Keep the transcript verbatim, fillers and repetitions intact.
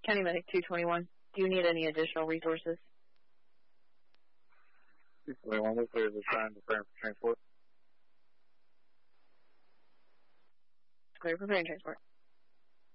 County Medic two twenty-one, do you need any additional resources? two twenty-one, we'll clear the sign preparing for transport. Clear, preparing transport.